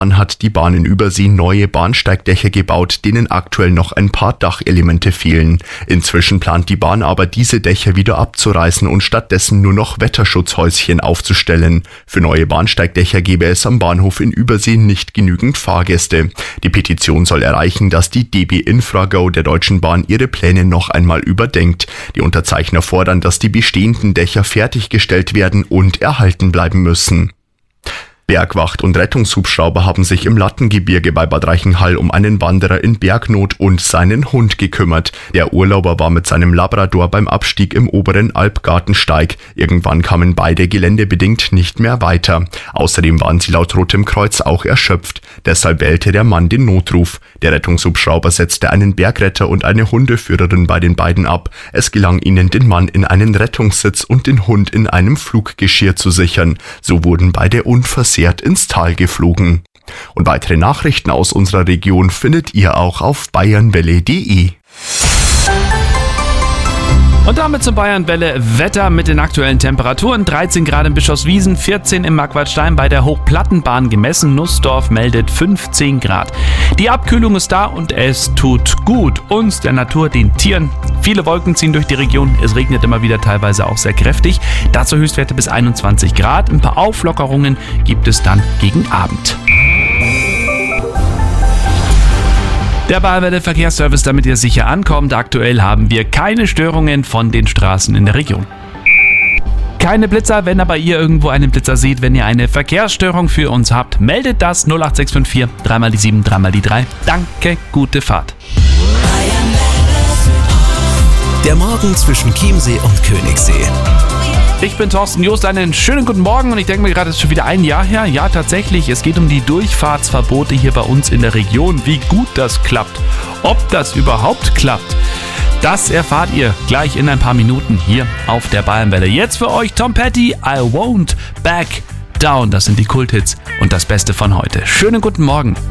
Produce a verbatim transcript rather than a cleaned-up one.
hat die Bahn in Übersee neue Bahnsteigdächer gebaut, denen aktuell noch ein paar Dachelemente fehlen. Inzwischen plant die Bahn aber, diese Dächer wieder abzureißen und stattdessen nur noch Wetterschutzhäuschen aufzustellen. Für neue Bahnsteigdächer gäbe es am Bahnhof in Übersee nicht genügend Fahrgäste. Die Petition soll erreichen, dass die D B Infrago der Deutschen Bahn ihre Pläne noch einmal überdenkt. Die Unterzeichner fordern, dass die bestehenden Dächer fertiggestellt werden und erhalten bleiben müssen. Bergwacht und Rettungshubschrauber haben sich im Lattengebirge bei Bad Reichenhall um einen Wanderer in Bergnot und seinen Hund gekümmert. Der Urlauber war mit seinem Labrador beim Abstieg im oberen Alpgartensteig. Irgendwann kamen beide geländebedingt nicht mehr weiter. Außerdem waren sie laut Rotem Kreuz auch erschöpft. Deshalb wählte der Mann den Notruf. Der Rettungshubschrauber setzte einen Bergretter und eine Hundeführerin bei den beiden ab. Es gelang ihnen, den Mann in einen Rettungssitz und den Hund in einem Fluggeschirr zu sichern. So wurden beide unversehrt ins Tal geflogen. Und weitere Nachrichten aus unserer Region findet ihr auch auf bayernwelle punkt de. Und damit zum Bayernwelle Wetter mit den aktuellen Temperaturen. dreizehn Grad in Bischofswiesen, vierzehn im Marquardstein bei der Hochplattenbahn gemessen. Nussdorf meldet fünfzehn Grad. Die Abkühlung ist da und es tut gut. Uns, der Natur, den Tieren. Viele Wolken ziehen durch die Region. Es regnet immer wieder, teilweise auch sehr kräftig. Dazu Höchstwerte bis einundzwanzig Grad. Ein paar Auflockerungen gibt es dann gegen Abend. Der Bayernwelle Verkehrsservice, damit ihr sicher ankommt. Aktuell haben wir keine Störungen von den Straßen in der Region. Keine Blitzer, wenn aber ihr irgendwo einen Blitzer seht, wenn ihr eine Verkehrsstörung für uns habt, meldet das null acht sechs fünf vier, drei mal die sieben, drei mal die drei. Danke, gute Fahrt. Der Morgen zwischen Chiemsee und Königssee. Ich bin Thorsten Joost, einen schönen guten Morgen und ich denke mir gerade, es ist schon wieder ein Jahr her. Ja, tatsächlich, es geht um die Durchfahrtsverbote hier bei uns in der Region. Wie gut das klappt, ob das überhaupt klappt, das erfahrt ihr gleich in ein paar Minuten hier auf der Bayernwelle. Jetzt für euch Tom Petty, I Won't Back Down. Das sind die Kulthits und das Beste von heute. Schönen guten Morgen.